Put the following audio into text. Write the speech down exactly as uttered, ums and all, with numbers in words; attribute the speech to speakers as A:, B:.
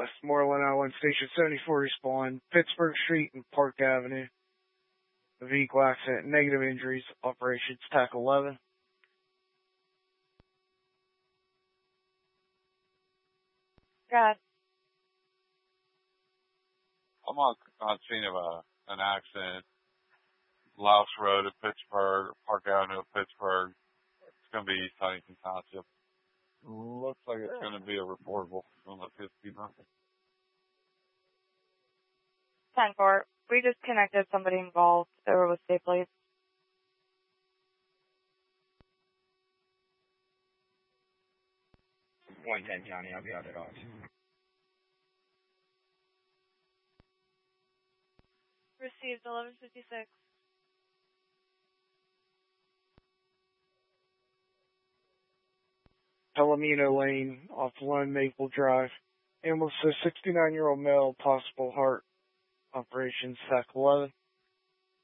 A: Westmoreland Island, Station seventy-four respond, Pittsburgh Street and Park Avenue. The vehicle accident, negative injuries, operations T A C eleven.
B: God.
C: I'm on, on scene of a, an accident. Louse Road at Pittsburgh, Park Avenue at Pittsburgh. It's going to be East Huntington Township. Looks like it's going to be a reportable on the fifteen hundred.
B: ten four. We just connected somebody involved over with state police.
D: one ten County, I'll be out at office.
B: Received eleven fifty-six.
A: Palomino Lane off Lone Maple Drive. Ambulance says sixty-nine-year-old male, possible heart. Operations T A C eleven.